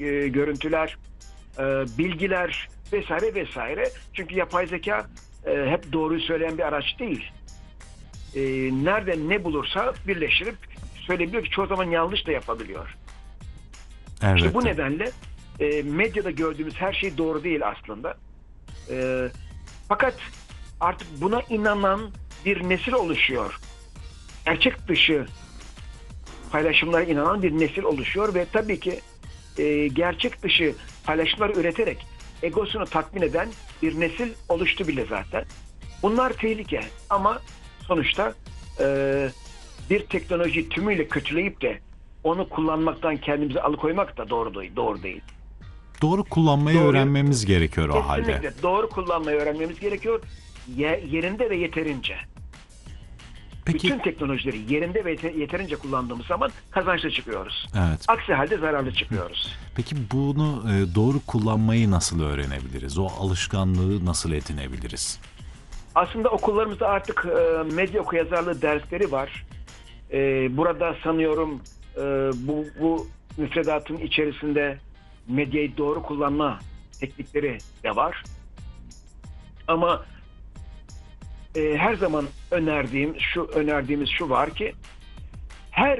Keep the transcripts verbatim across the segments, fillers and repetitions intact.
e, görüntüler, e, bilgiler vesaire vesaire. Çünkü yapay zeka e, hep doğruyu söyleyen bir araç değil. E, nerede ne bulursa birleştirip söyleyebiliyor ki çoğu zaman yanlış da yapabiliyor. Evet. İşte bu nedenle e, medyada gördüğümüz her şey doğru değil aslında. E, fakat artık buna inanan bir nesil oluşuyor. Gerçek dışı paylaşımlara inanan bir nesil oluşuyor ve tabii ki e, gerçek dışı paylaşımları üreterek egosunu tatmin eden bir nesil oluştu bile zaten. Bunlar tehlike ama sonuçta e, bir teknolojiyi tümüyle kötüleyip de onu kullanmaktan kendimizi alıkoymak da doğru değil. Doğru değil. Doğru kullanmayı Doğru, öğrenmemiz gerekiyor o halde. Kesinlikle doğru kullanmayı öğrenmemiz gerekiyor. Ye, yerinde ve yeterince. Peki, bütün teknolojileri yerinde ve yeterince kullandığımız zaman kazançlı çıkıyoruz. evet. Aksi halde zararlı çıkıyoruz. Peki bunu e, doğru kullanmayı nasıl öğrenebiliriz? O alışkanlığı nasıl edinebiliriz? Aslında okullarımızda artık e, medya okuryazarlığı dersleri var. E, burada sanıyorum e, bu, bu müfredatın içerisinde medyayı doğru kullanma teknikleri de var. Ama e, her zaman önerdiğim şu önerdiğimiz şu var ki her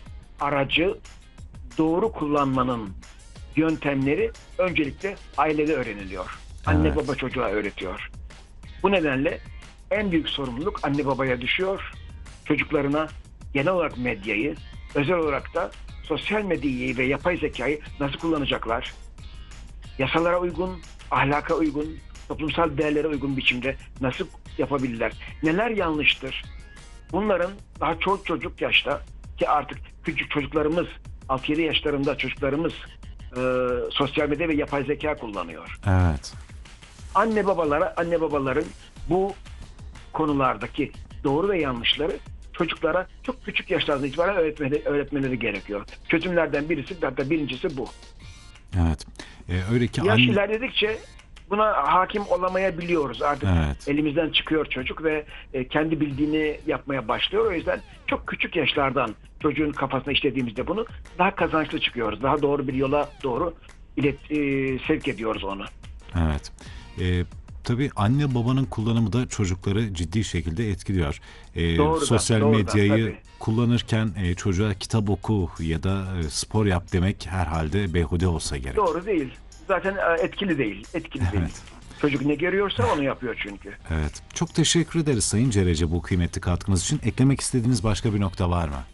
aracı doğru kullanmanın yöntemleri öncelikle ailede öğreniliyor. Anne Evet. baba çocuğa öğretiyor. Bu nedenle en büyük sorumluluk anne babaya düşüyor. Çocuklarına genel olarak medyayı, özel olarak da sosyal medyayı ve yapay zekayı nasıl kullanacaklar? Yasalara uygun, ahlaka uygun, toplumsal değerlere uygun biçimde nasıl yapabilirler? Neler yanlıştır? Bunların daha çok çocuk yaşta ki artık küçük çocuklarımız, altı yedi yaşlarında çocuklarımız e, sosyal medya ve yapay zeka kullanıyor. Evet. Anne babalara, anne babaların bu konulardaki doğru ve yanlışları çocuklara çok küçük yaşlardan itibaren öğretmeleri, öğretmeleri gerekiyor. Çözümlerden birisi, hatta birincisi bu. Evet. Ee, öyle ki Yaş anne... ilerledikçe buna hakim olamayabiliyoruz. Artık Evet. elimizden çıkıyor çocuk ve e, kendi bildiğini yapmaya başlıyor. O yüzden çok küçük yaşlardan çocuğun kafasına işlediğimizde bunu daha kazançlı çıkıyoruz. Daha doğru bir yola doğru ilet, e, sevk ediyoruz onu. Evet. Ee, tabii anne babanın kullanımı da çocukları ciddi şekilde etkiliyor. Ee, Doğrudan, sosyal doğrudan, medyayı tabii. kullanırken e, çocuğa kitap oku ya da e, spor yap demek herhalde beyhude olsa gerek. Doğru değil. Zaten e, etkili değil. Etkili değil. Evet. Çocuk ne görüyorsa onu yapıyor çünkü. Evet. Çok teşekkür ederiz Sayın Cerece bu kıymetli katkınız için. Eklemek istediğiniz başka bir nokta var mı?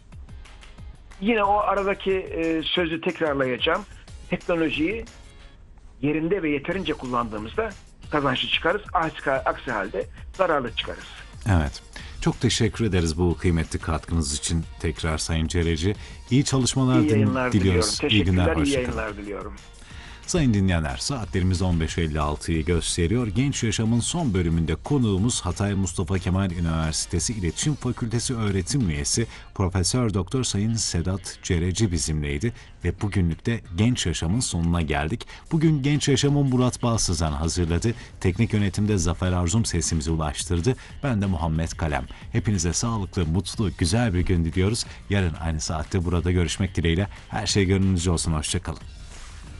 Yine o aradaki e, sözü tekrarlayacağım. Teknolojiyi yerinde ve yeterince kullandığımızda kazançlı çıkarız. Aksi, aksi halde zararlı çıkarız. Evet. Çok teşekkür ederiz bu kıymetli katkınız için tekrar Sayın Cereci. İyi çalışmalar İyi yayınlar diliyoruz. diliyorum. İyi günler, Teşekkürler, iyi hoşça kalın. yayınlar diliyorum. Sayın dinleyenler, saatlerimiz on beş elli altıyı gösteriyor. Genç Yaşam'ın son bölümünde konuğumuz Hatay Mustafa Kemal Üniversitesi İletişim Fakültesi öğretim üyesi Profesör Doktor Sayın Sedat Cereci bizimleydi ve bugünlük de Genç Yaşam'ın sonuna geldik. Bugün Genç Yaşam'ın Murat Balsızan hazırladı. Teknik yönetimde Zafer Arzum sesimizi ulaştırdı. Ben de Muhammed Kalem. Hepinize sağlıklı, mutlu, güzel bir gün diliyoruz. Yarın aynı saatte burada görüşmek dileğiyle. Her şey gönlünüzce olsun. Hoşça kalın.